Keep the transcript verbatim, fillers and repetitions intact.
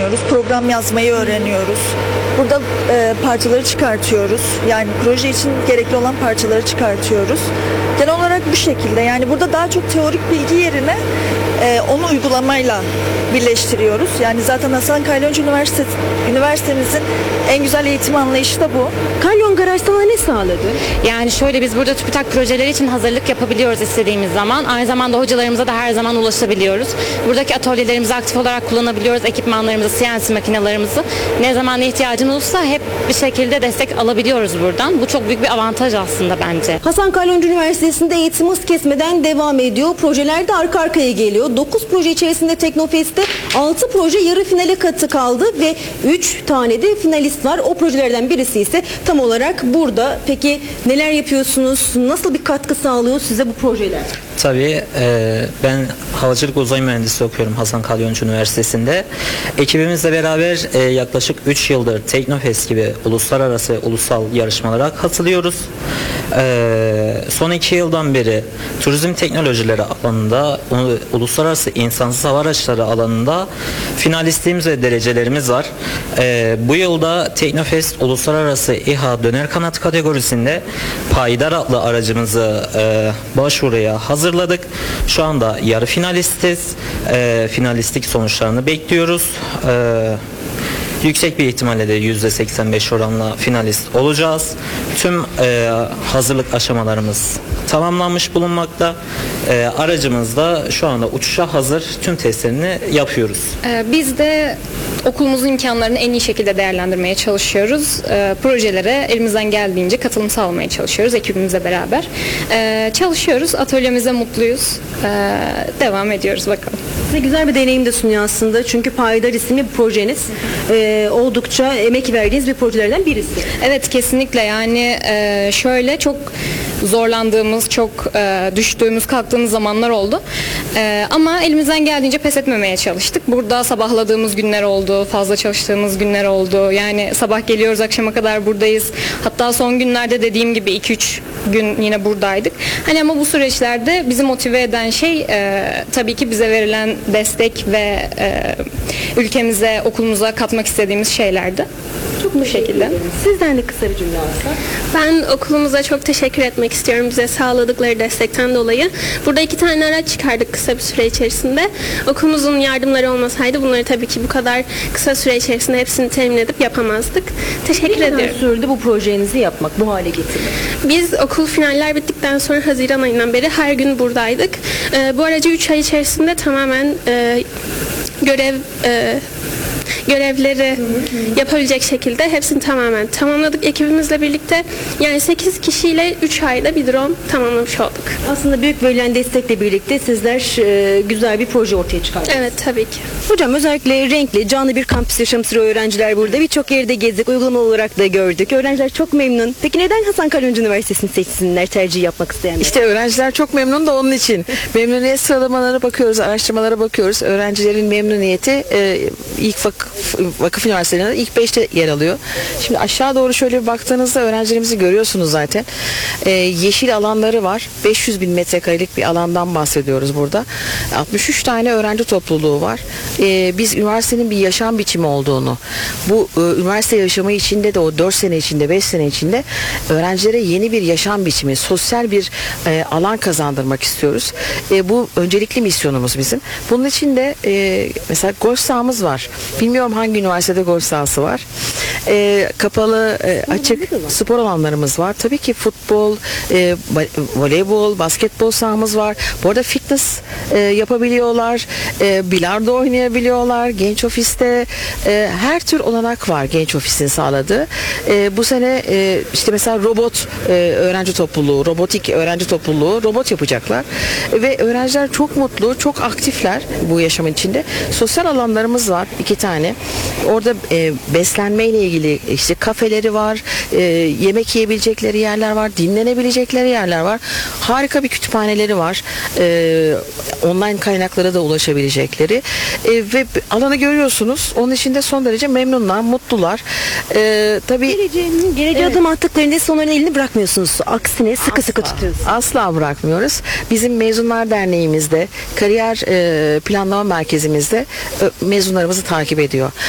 öğreniyoruz. Program yazmayı öğreniyoruz. Burada e, parçaları çıkartıyoruz. Yani proje için gerekli olan parçaları çıkartıyoruz. Genel olarak bu şekilde. Yani burada daha çok teorik bilgi yerine e, onu uygulamayla birleştiriyoruz. Yani zaten Hasan Kalyoncu Üniversitesi, üniversitemizin en güzel eğitim anlayışı da bu. Kalyon Garaj sana ne sağladı? Yani şöyle, biz burada TÜBİTAK projeleri için hazırlık yapabiliyoruz istediğimiz zaman. Aynı zamanda hocalarımıza da her zaman ulaşabiliyoruz. Buradaki atölyelerimizi aktif olarak kullanabiliyoruz. Ekipmanlarımızı, C N C makinalarımızı. Ne zaman ihtiyacımız olursa hep bir şekilde destek alabiliyoruz buradan. Bu çok büyük bir avantaj aslında bence. Hasan Kalyoncu Üniversitesi'nde eğitim hız kesmeden devam ediyor. Projeler de arka arkaya geliyor. dokuz proje içerisinde Teknofest'te altı proje yarı finale katı kaldı ve üç tane de finalist var. O projelerden birisi ise tam olarak burada. Peki neler yapıyorsunuz? Nasıl bir katkı sağlıyor size bu projeler? Tabii e, ben havacılık uzay mühendisi okuyorum Hasan Kalyoncu Üniversitesi'nde. Ekibimizle beraber e, yaklaşık üç yıldır Teknofest gibi uluslararası ulusal yarışmalara katılıyoruz. E, son iki yıldan beri turizm teknolojileri alanında, u- uluslararası insansız hava araçları alanında finalistliğimiz ve derecelerimiz var. E, bu yılda Teknofest Uluslararası İHA döner kanat kategorisinde Payidar adlı aracımızı e, başvuruya hazır hazırladık. Şu anda yarı finalistiz. E, finalistlik sonuçlarını bekliyoruz. E, yüksek bir ihtimalle de yüzde seksen beş oranla finalist olacağız. Tüm e, hazırlık aşamalarımız tamamlanmış bulunmakta. E, aracımız da şu anda uçuşa hazır. Tüm testlerini yapıyoruz. Ee, Biz de okulumuzun imkanlarını en iyi şekilde değerlendirmeye çalışıyoruz. Ee, projelere elimizden geldiğince katılım sağlamaya çalışıyoruz ekibimizle beraber. Ee, çalışıyoruz, atölyemize mutluyuz. Ee, devam ediyoruz bakalım. Size güzel bir deneyim de sunuyor aslında. Çünkü Payidar isimli bir projeniz. Ee, oldukça emek verdiğiniz bir projelerden birisi. Evet, kesinlikle. Yani e, şöyle çok zorlandığımız, çok e, düştüğümüz, kalktığımız zamanlar oldu. E, ama elimizden geldiğince pes etmemeye çalıştık. Burada sabahladığımız günler oldu, fazla çalıştığımız günler oldu. Yani sabah geliyoruz, akşama kadar buradayız. Hatta son günlerde dediğim gibi iki üç gün yine buradaydık. Hani ama bu süreçlerde bizi motive eden şey e, tabii ki bize verilen destek ve e, ülkemize, okulumuza katmak istediğimiz şeylerdi. Çok bu şekilde. Sizden de kısa bir cümle alsak. Ben okulumuza çok teşekkür etmek istiyorum bize sağladıkları destekten dolayı. Burada iki tane araç çıkardık kısa bir süre içerisinde. Okulumuzun yardımları olmasaydı bunları tabii ki bu kadar kısa süre içerisinde hepsini temin edip yapamazdık. Teşekkür Ne kadar ediyorum. sürdü bu projenizi yapmak, bu hale getirmek? Biz okul finaller bittikten sonra Haziran ayından beri her gün buradaydık. Ee, bu aracı üç ay içerisinde tamamen e, görev e, görevleri yapabilecek şekilde hepsini tamamen tamamladık ekibimizle birlikte. Yani sekiz kişiyle üç ayda bir drone tamamlamış olduk. Aslında büyük verilen destekle birlikte sizler e, güzel bir proje ortaya çıkardınız. Evet, tabii ki. Hocam özellikle renkli, canlı bir kampüs yaşam sürüyor öğrenciler burada. Birçok yerde gezdik, uygulama olarak da gördük. Öğrenciler çok memnun. Peki neden Hasan Kalyoncu Üniversitesi'ni seçsinler, tercih yapmak isteyenler? İşte öğrenciler çok memnun da onun için. Memnuniyet sıralamalara bakıyoruz, araştırmalara bakıyoruz. Öğrencilerin memnuniyeti e, ilk vakıf, vakıf üniversitelerinde ilk beşte yer alıyor. Şimdi aşağı doğru şöyle bir baktığınızda öğrencilerimizi görüyorsunuz zaten. E, yeşil alanları var. beş yüz bin metrekarelik bir alandan bahsediyoruz burada. altmış üç tane öğrenci topluluğu var. E, biz üniversitenin bir yaşam biçimi olduğunu, bu e, üniversite yaşamı içinde de o dört sene içinde, beş sene içinde öğrencilere yeni bir yaşam biçimi, sosyal bir e, alan kazandırmak istiyoruz. E, bu öncelikli misyonumuz bizim. Bunun için de e, mesela golf sahamız var. Bilmiyorum hangi üniversitede golf sahası var. E, kapalı, e, açık spor alanlarımız var. Tabii ki futbol, e, voleybol, basketbol sahamız var. Bu arada fitness e, yapabiliyorlar. E, bilardo oynayabiliyorlar. Genç ofiste e, her tür olanak var genç ofisin sağladığı. E, bu sene e, işte mesela robot e, öğrenci topluluğu, robotik öğrenci topluluğu robot yapacaklar. E, ve öğrenciler çok mutlu, çok aktifler bu yaşamın içinde. Sosyal alanlarımız var. iki tane. Orada e, beslenme ile ilgili işte kafeleri var, e, yemek yiyebilecekleri yerler var, dinlenebilecekleri yerler var. Harika bir kütüphaneleri var. E, online kaynaklara da ulaşabilecekleri. E, ve alanı görüyorsunuz. Onun için de son derece memnunlar, mutlular. E, tabii Geleceğin, geleceğe Evet. adım attıklarında siz onların elini bırakmıyorsunuz. Aksine sıkı sıkı tutuyorsunuz. Asla bırakmıyoruz. Bizim Mezunlar Derneğimizde, Kariyer e, Planlama Merkezimizde e, mezunlarımızı takip ediyor.